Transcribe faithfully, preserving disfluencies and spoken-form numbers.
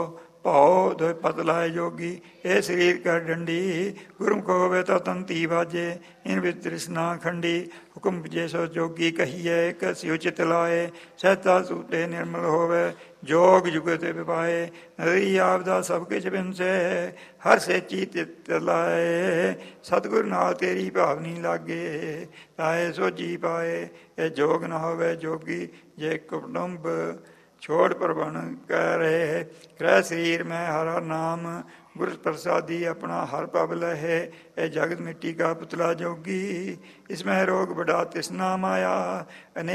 ਭਾਉ ਦੋਇ ਪਤ ਲਾਏ ਜੋਗੀ। ਇਹ ਸਰੀਰ ਕਰ ਡੰਡੀ ਗੁਰਮੁਖ ਹੋਵੇ ਤਾਂ ਤੰਤੀ ਵਾਜੇ। ਇਨ ਵਿੱਚ ਤ੍ਰਿਸ਼ਨਾ ਖੰਡੀ ਹੁਕਮ ਜੇ ਸੋ ਜੋਗੀ ਕਹੀਏ। ਕਸੀ ਉਚਿਤ ਲਾਏ ਸਹਿਤਾ ਸੂਤੇ ਨਿਰਮਲ ਹੋਵੇ। ਜੋਗ ਜੁਗ ਤੇ ਵਿਪਾਏ ਨਰੀ ਆਪਦਾ ਸਭ ਕੁਛ ਬਿਨਸੇ। ਹਰ ਸੇਚੀ ਤਿਤ ਲਾਏ ਸਤਿਗੁਰ ਨਾਲ ਤੇਰੀ ਭਾਵਨੀ ਲਾਗੇ। ਤਾਏ ਸੋਝੀ ਪਾਏ ਇਹ ਜੋਗ ਨਾ ਹੋਵੇ ਜੋਗੀ। ਜੇ ਕੁਟੁੰਬ ਛੋੜ ਪ੍ਰਵਣ ਕਹਿ ਰਹੇ ਗ੍ਰਹਿ ਸਰੀਰ ਮੈਂ ਹਰਾ ਨਾਮ। ਗੁਰ ਪ੍ਰਸਾਦੀ ਆਪਣਾ ਹਰ ਪਬ ਲਹੇ। ਇਹ ਜਗਤ ਮਿੱਟੀ ਕਾ ਪੁਤਲਾ ਜੋਗੀ। ਇਸਮੈ ਰੋਗ ਬੜਾ ਤਿਸਨਾ ਮਾਇਆ।